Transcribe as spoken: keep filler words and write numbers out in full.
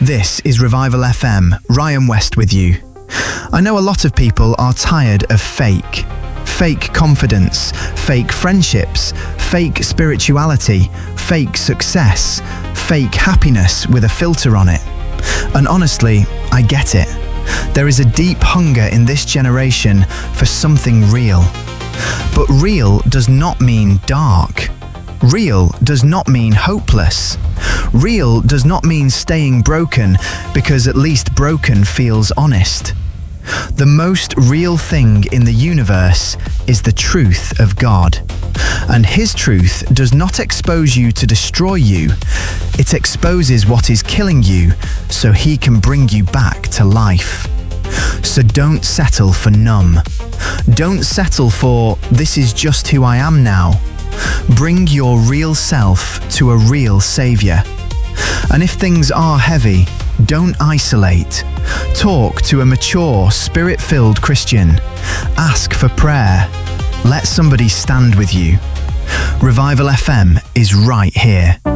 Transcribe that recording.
This is Revival F M, Ryan West with you. I know a lot of people are tired of fake. Fake confidence, fake friendships, fake spirituality, fake success, fake happiness with a filter on it. And honestly, I get it. There is a deep hunger in this generation for something real. But real does not mean dark. Real does not mean hopeless. Real does not mean staying broken because at least broken feels honest. The most real thing in the universe is the truth of God. And His truth does not expose you to destroy you. It exposes what is killing you so He can bring you back to life. So don't settle for numb. Don't settle for, this is just who I am now. Bring your real self to a real Saviour. And if things are heavy, don't isolate. Talk to a mature, spirit-filled Christian. Ask for prayer. Let somebody stand with you. Revival F M is right here.